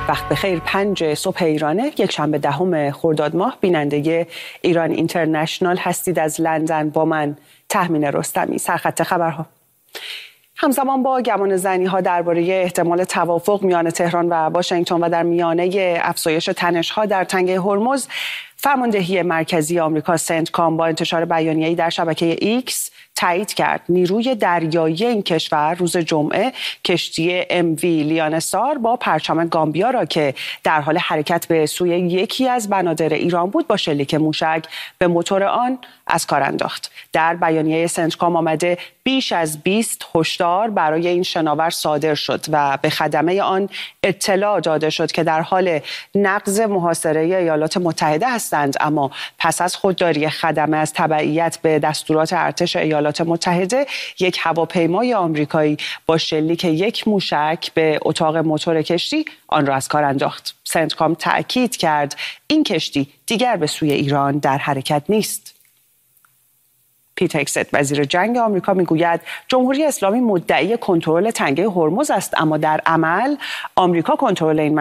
وقت بخیر. 5 صبح ایرانه، یک شنبه 10 خرداد ماه. بیننده ایران اینترنشنال هستید از لندن با من تهمین رستمی. سرخط خبرها. همزمان با گمان زنی‌ها درباره احتمال توافق میان تهران و واشنگتن و در میانه افزایش تنش‌ها در تنگه هرمز، فرماندهی مرکزی آمریکا سنتکام با انتشار بیانیه‌ای در شبکه ایکس تایید کرد نیروی دریایی این کشور روز جمعه کشتی MV لیانسار با پرچم گامبیا را که در حال حرکت به سوی یکی از بنادر ایران بود با شلیک موشک به موتور آن از کار انداخت. در بیانیه سنتکام آمده بیش از 20 هشدار برای این شناور صادر شد و به خدمه آن اطلاع داده شد که در حال نقض محاصره ایالات متحده هستند، اما پس از خودداری خدمه از تبعیت به دستورات ارتش ایالات متحده، یک هواپیمای آمریکایی با شلیک یک موشک به اتاق موتور کشتی آن را از کار انداخت. سنتکام تأکید کرد این کشتی دیگر به سوی ایران در حرکت نیست. پیت هگست وزیر جنگ آمریکا میگوید جمهوری اسلامی مدعی کنترل تنگه هرمز است، اما در عمل آمریکا کنترل این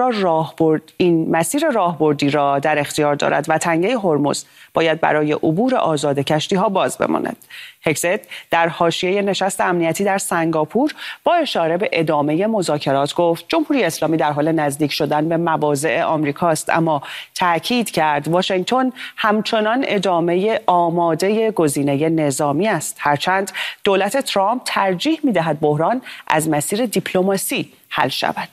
مسیر راهبردی را در اختیار دارد و تنگه هرمز باید برای عبور آزاد کشتی‌ها باز بماند. هگست در حاشیه نشست امنیتی در سنگاپور با اشاره به ادامه مذاکرات گفت جمهوری اسلامی در حال نزدیک شدن به مواضع آمریکاست، اما تأکید کرد واشنگتن همچنان ادامه آماده گزینه نظامی است، هرچند دولت ترامپ ترجیح می‌دهد بحران از مسیر دیپلماسی حل شود.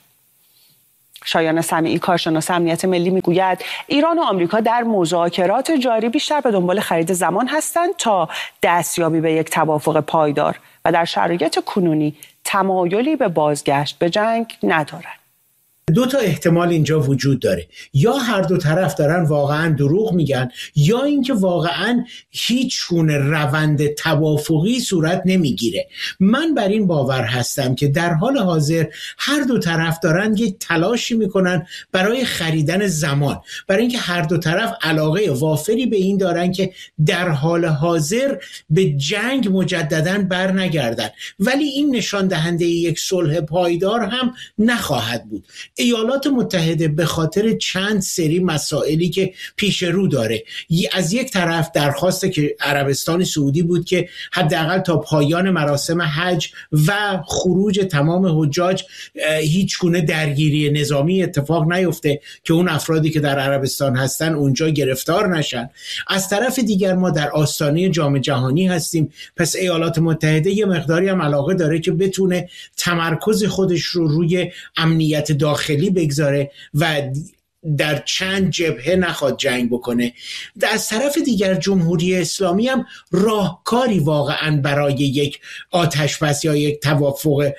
شایان سمیعی کارشناس امنیت ملی میگوید ایران و آمریکا در مذاکرات جاری بیشتر به دنبال خرید زمان هستند تا دستیابی به یک توافق پایدار و در شرایط کنونی تمایلی به بازگشت به جنگ ندارند. 2 احتمال اینجا وجود داره، یا هر دو طرف دارن واقعا دروغ میگن، یا اینکه واقعا هیچ گونه روند توافقی صورت نمیگیره. من بر این باور هستم که در حال حاضر هر دو طرف دارن یک تلاشی میکنن برای خریدن زمان، برای اینکه هر دو طرف علاقه وافری به این دارن که در حال حاضر به جنگ مجددا بر نگردن، ولی این نشان دهنده یک صلح پایدار هم نخواهد بود. ایالات متحده به خاطر چند سری مسائلی که پیش رو داره، از یک طرف درخواست که عربستان سعودی بود که حداقل تا پایان مراسم حج و خروج تمام حجاج هیچ گونه درگیری نظامی اتفاق نیفته که اون افرادی که در عربستان هستن اونجا گرفتار نشن. از طرف دیگر ما در آستانه جام جهانی هستیم، پس ایالات متحده یه مقداری هم علاقه داره که بتونه تمرکز خودش رو روی امنیت داخلی بگذاره و در چند جبهه نخواد جنگ بکنه. از طرف دیگر جمهوری اسلامی هم راهکاری واقعا برای یک آتشبس یا یک توافق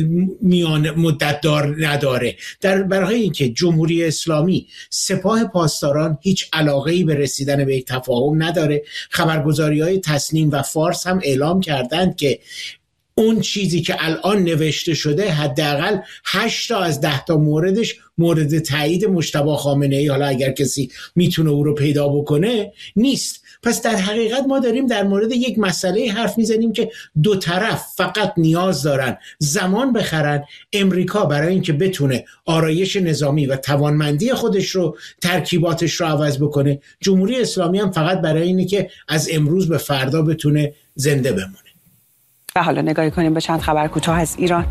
میان مدت دار نداره. برای اینکه جمهوری اسلامی سپاه پاسداران هیچ علاقه‌ای به رسیدن به یک تفاهم نداره. خبرگزاری‌های تسنیم و فارس هم اعلام کردند که اون چیزی که الان نوشته شده حداقل 8 از 10 موردش مورد تایید مجتبی خامنه‌ای، حالا اگر کسی میتونه او رو پیدا بکنه، نیست. پس در حقیقت ما داریم در مورد یک مسئله حرف میزنیم که دو طرف فقط نیاز دارن زمان بخرن. امریکا برای اینکه بتونه آرایش نظامی و توانمندی خودش رو، ترکیباتش رو عوض بکنه. جمهوری اسلامی هم فقط برای اینه که از امروز به فردا بتونه زنده بمونه. و حالا نگاهی کنیم به چند خبر کوتاه از ایران.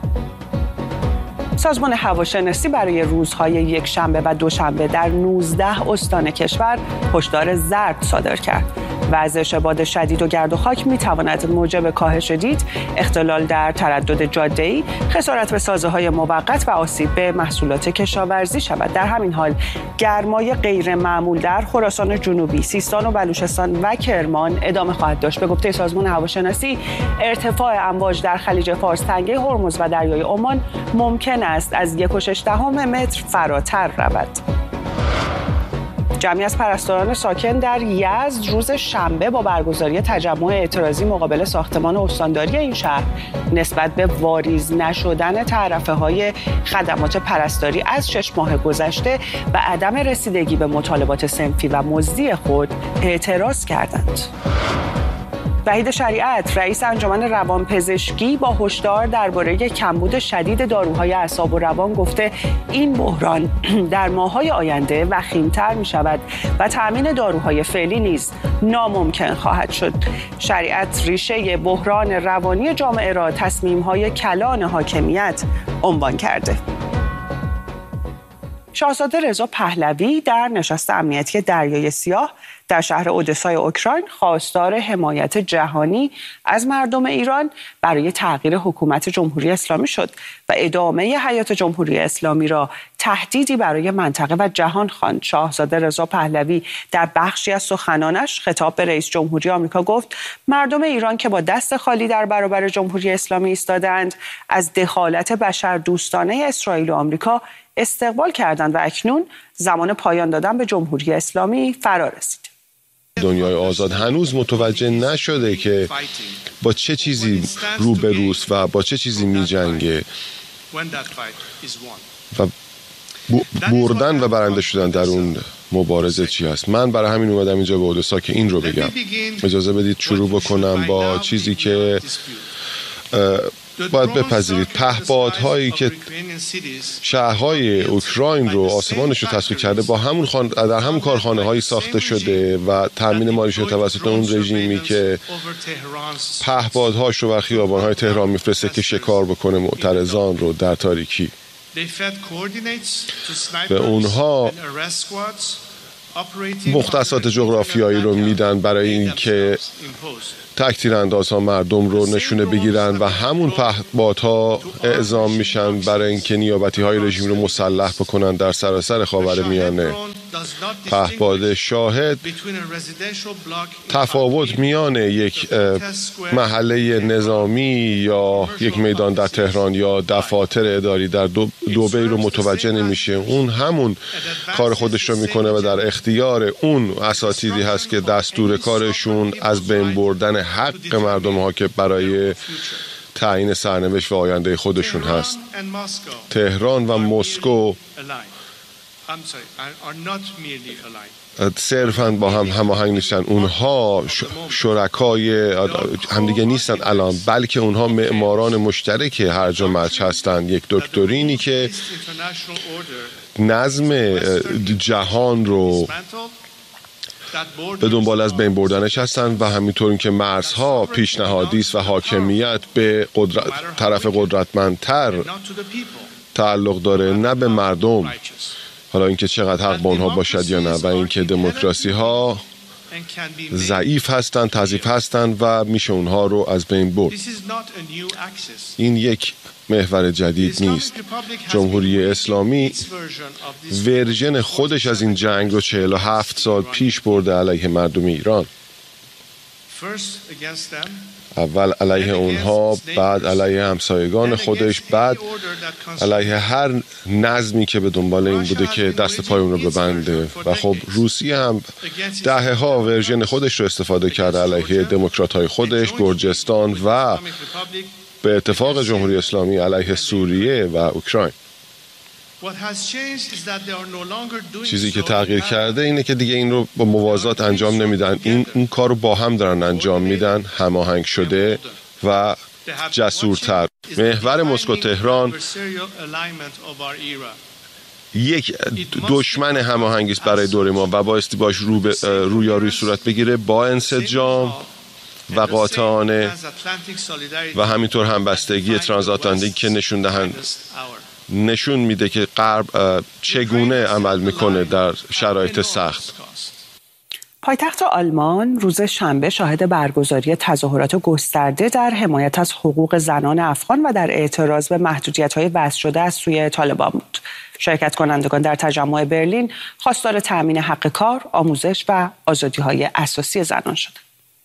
سازمان هواشناسی برای روزهای یکشنبه و دوشنبه در 19 استان کشور هشدار زرد صادر کرد. وضع باد شدید و گرد و خاک می‌تواند موجب کاهش دید، اختلال در تردد جاده‌ای، خسارت به سازه‌های موقت و آسیب به محصولات کشاورزی شود. در همین حال گرمای غیر معمول در خراسان جنوبی، سیستان و بلوچستان و کرمان ادامه خواهد داشت. به گفته سازمان هواشناسی ارتفاع امواج در خلیج فارس، تنگه هرمز و دریای عمان ممکن است از 1.6 متر فراتر رود. جمعی از پرستاران ساکن در یزد روز شنبه با برگزاری تجمع اعتراضی مقابل ساختمان استانداری این شهر نسبت به واریز نشدن تعرفه‌های خدمات پرستاری از 6 ماه گذشته و عدم رسیدگی به مطالبات صنفی و مزدی خود اعتراض کردند. وحید شریعت رئیس انجمن روانپزشکی با هشدار درباره کمبود شدید داروهای اعصاب و روان گفته این بحران در ماه‌های آینده وخیم‌تر می‌شود و تأمین داروهای فعلی نیز ناممکن خواهد شد. شریعت ریشه بحران روانی جامعه را تصمیم‌های کلان حاکمیت عنوان کرده. شاهزاده رضا پهلوی در نشست امنیتی دریای سیاه در شهر اودسای اوکراین خواستار حمایت جهانی از مردم ایران برای تغییر حکومت جمهوری اسلامی شد و ادامه حیات جمهوری اسلامی را تهدیدی برای منطقه و جهان خواند. شاهزاده رضا پهلوی در بخشی از سخنانش خطاب به رئیس جمهوری آمریکا گفت مردم ایران که با دست خالی در برابر جمهوری اسلامی ایستادند از دخالت بشردوستانه اسرائیل و آمریکا استقبال کردند و اکنون زمان پایان دادن به جمهوری اسلامی فرا رسید. دنیای آزاد هنوز متوجه نشده که با چه چیزی روبروست و با چه چیزی می‌جنگه و بردن و برنده شدن در اون مبارزه چی هست. من برای همین اومدم اینجا به اودسا که این رو بگم. اجازه بدید شروع بکنم با چیزی که باید بپذیرید. پهپادهایی که شهرهای اوکراین رو آسمانش رو تسخیر کرده در همون کارخانه‌هایی ساخته شده و تامین مالیش توسط اون رژیمی که پهپادهاش رو بر خیابان‌های تهران میفرسته که شکار بکنه معترضان رو در تاریکی. به اونها مختصات جغرافیایی رو میدن برای اینکه تک‌تیراندازها مردم رو نشونه بگیرن و همون پهپادها اعزام میشن برای اینکه نیابتی‌های رژیم رو مسلح بکنن در سراسر خاورمیانه. پهپاد شاهد تفاوت میان یک محله نظامی یا یک میدان در تهران یا دفاتر اداری در دبی رو متوجه نمیشه. اون همون کار خودش رو میکنه و در اختیار اون اساتیدی هست که دستور کارشون از بین بردن حق مردم ها که برای تعیین سرنوشت و آینده خودشون هست. تهران و مسکو صرفاً با هم هماهنگ نیستن. اونها شرکای همدیگه نیستن الان، بلکه اونها معماران مشترک هرج و مرج هستن. یک دکترینی که نظم جهان رو به دنبال از بین بردنش هستن و همینطور که مرزها پیشنهادی است و حاکمیت به طرف قدرتمندتر تعلق داره، نه به مردم. حالا اینکه چقدر حق با اونها باشد یا نه، و اینکه دموکراسی ها ضعیف هستند، تضعیف هستند و میشه اونها رو از بین برد. این یک محور جدید نیست. جمهوری اسلامی ورژن خودش از این جنگ رو 47 سال پیش برده علیه مردم ایران. اول علیه اونها، بعد علیه همسایگان خودش، بعد علیه هر نظمی که به دنبال این بوده که دست پای اون رو ببنده. و خب روسیه هم دهه‌ها ورژن خودش رو استفاده کرده علیه دموکرات‌های خودش، گرجستان و به اتفاق جمهوری اسلامی علیه سوریه و اوکراین. چیزی که تغییر کرده اینه که دیگه این رو با موازات انجام نمیدن. اون کار رو با هم دارن انجام میدن، هماهنگ شده و جسورتر. محور مسکو تهران یک دشمن هماهنگی است برای دوره ما و بایستی باش رویارویی صورت بگیره با انسجام و قاطعانه و همینطور همبستگی ترانزاتلانتیک که نشون میده که غرب چگونه عمل میکنه در شرایط سخت. پایتخت آلمان روز شنبه شاهد برگزاری تظاهرات گسترده در حمایت از حقوق زنان افغان و در اعتراض به محدودیت‌های وضع شده از سوی طالبان بود. شرکت کنندگان در تجمع برلین خواستار تأمین حق کار، آموزش و آزادی‌های اساسی زنان شدند.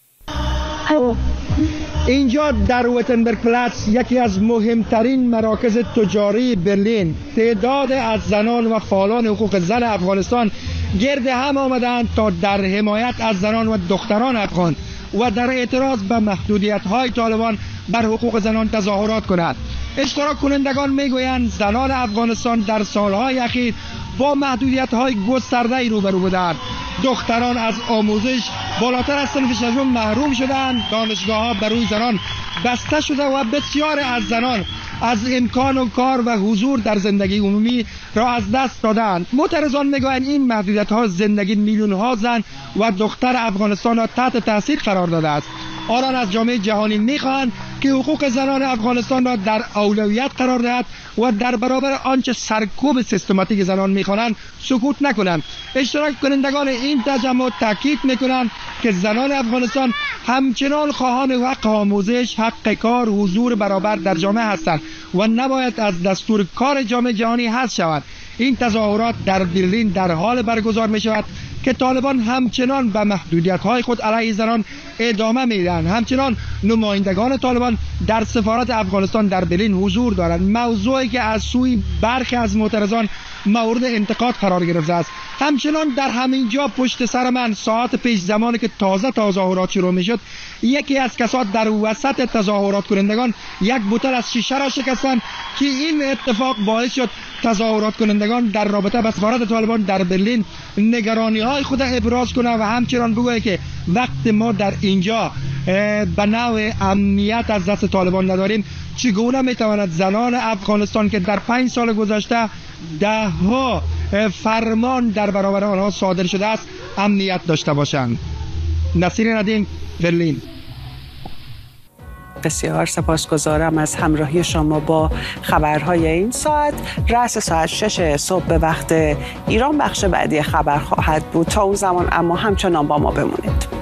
اینجا در ویتنبرگ پلاتس، یکی از مهمترین مراکز تجاری برلین، تعداد از زنان و فعالان حقوق زن افغانستان گرد هم آمدند تا در حمایت از زنان و دختران افغان و در اعتراض به محدودیت‌های طالبان بر حقوق زنان تظاهرات کنند. اشتراک کنندگان میگویند زنان افغانستان در سالهای اخیر با محدودیت‌های گسترده‌ای روبرو بودند. دختران از آموزش بالاتر از صنف ششم محروم شدند. دانشگاه‌ها برای زنان بسته شده و بسیار از زنان از امکان و کار و حضور در زندگی عمومی را از دست دادند. معترضان میگویند این محدودیت‌ها زندگی میلیون‌ها زن و دختر افغانستان را تحت تاثیر قرار داده است. آنان از جامعه جهانی می‌خواهند که حقوق زنان افغانستان را در اولویت قرار دهد و در برابر آنچه سرکوب سیستماتیک زنان می‌خوانند سکوت نکنند. اشتراک کنندگان این تجمع تاکید می‌کنند که زنان افغانستان همچنان خواهان حق آموزش، حق کار، حضور برابر در جامعه هستند و نباید از دستور کار جامعه جهانی حذف شود. این تظاهرات در برلین در حال برگزار می شود که طالبان همچنان به محدودیت‌های خود علیه زنان ادامه میدهند. همچنان نمایندگان طالبان در سفارت افغانستان در برلین حضور دارند، موضوعی که از سوی برخی از معترضان مورد انتقاد قرار گرفته است. همچنان در همین جا پشت سر من ساعت پیش، زمانی که تازه تظاهرات شروع میشد، یکی از کسات در وسط تظاهرات کنندگان یک بوتل از شیشه را شکستند که این اتفاق باعث شد تظاهرات کنندگان در رابطه با سفارت طالبان در برلین نگرانی‌های خود ابراز کنند و همچنان بگویند که وقت ما در اینجا به نوع امنیت از دست طالبان نداریم، چگونه میتواند زنان افغانستان که در 5 سال گذشته 10 فرمان در برابر آنها صادر شده است امنیت داشته باشند. نصیر ندیم، برلین. بسیار سپاسگزارم از همراهی شما با خبرهای این ساعت. رأس ساعت 6 صبح به وقت ایران بخش بعدی خبر خواهد بود. تا اون زمان اما همچنان با ما بمونید.